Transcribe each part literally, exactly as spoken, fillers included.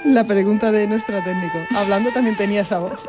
La pregunta de nuestro técnico. Hablando también tenía esa voz.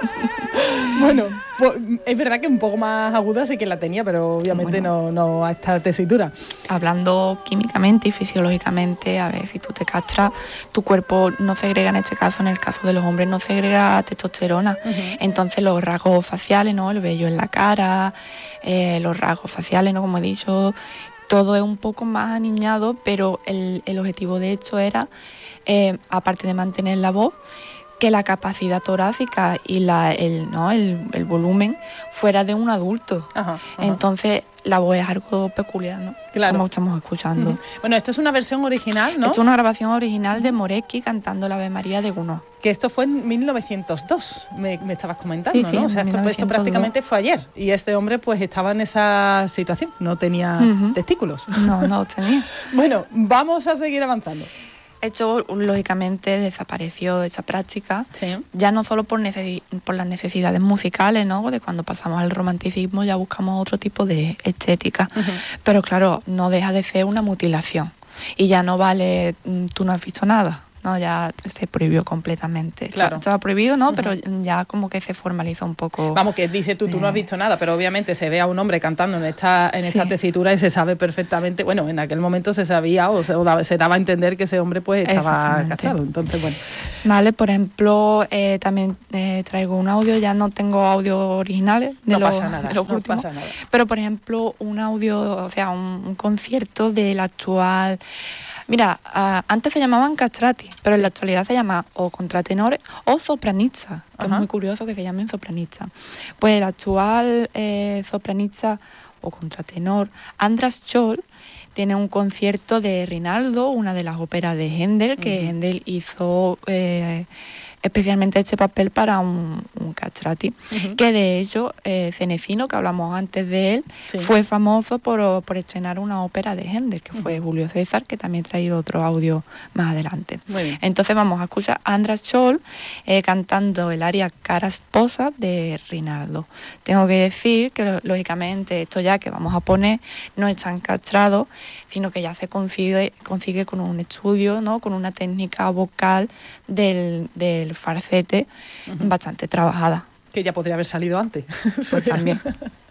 Bueno, pues, es verdad que un poco más aguda sí que la tenía, pero obviamente bueno, no, no a esta tesitura. Hablando químicamente y fisiológicamente, a ver, si tú te castras, tu cuerpo no segrega, en este caso, en el caso de los hombres, no segrega testosterona. Uh-huh. Entonces los rasgos faciales, ¿no? El vello en la cara, eh, los rasgos faciales, ¿no? Como he dicho, todo es un poco más aniñado, pero el, el objetivo de esto era, eh, aparte de mantener la voz, que la capacidad torácica y la, el, ¿no? el, el volumen fuera de un adulto. Ajá, ajá. Entonces la voz es algo peculiar, ¿no? Claro. Como estamos escuchando. Uh-huh. Bueno, esto es una versión original, ¿no? Esto es una grabación original de Moreschi cantando la Ave María de Gounod. Que esto fue en mil novecientos dos, me, me estabas comentando, sí, sí, ¿no? O sea, esto, esto prácticamente fue ayer. Y este hombre pues estaba en esa situación, no tenía uh-huh. testículos. No, no tenía. Bueno, vamos a seguir avanzando. Esto, lógicamente, desapareció de esa práctica, sí. ya no solo por, necesi- por las necesidades musicales, ¿no? De cuando pasamos al romanticismo ya buscamos otro tipo de estética, uh-huh. pero claro, no deja de ser una mutilación y ya no vale, tú no has visto nada. No, ya se prohibió completamente. Claro. Estaba prohibido, ¿no? Uh-huh. Pero ya como que se formalizó un poco. Vamos, que dice tú, tú no has visto nada, pero obviamente se ve a un hombre cantando en esta en esta sí. tesitura y se sabe perfectamente, bueno, en aquel momento se sabía o se, o daba, se daba a entender que ese hombre pues estaba castrado. Entonces, bueno. Vale, por ejemplo, eh, también eh, traigo un audio, ya no tengo audios originales de no los, pasa nada, de los no últimos, pasa nada. Pero por ejemplo, un audio, o sea, un, un concierto del actual. Mira, uh, antes se llamaban castrati, pero sí. en la actualidad se llama o contratenores o sopranista, que Ajá. es muy curioso que se llamen sopranista. Pues el actual eh, sopranista o contratenor, András Scholl, tiene un concierto de Rinaldo, una de las óperas de Händel, que uh-huh. Händel hizo eh, especialmente este papel para un, un castrati, uh-huh. que de hecho eh, Cenefino, que hablamos antes de él, sí. fue famoso por, por estrenar una ópera de Händel, que fue uh-huh. Julio César, que también traído otro audio más adelante. Muy bien. Entonces vamos a escuchar a András Scholl eh, cantando el aria Cara Sposa de Rinaldo. Tengo que decir que lógicamente esto ya que vamos a poner no es tan castrado, sino que ya se consigue, consigue con un estudio, ¿no? Con una técnica vocal del, del falsete uh-huh. bastante trabajada. Que ya podría haber salido antes. Pues también.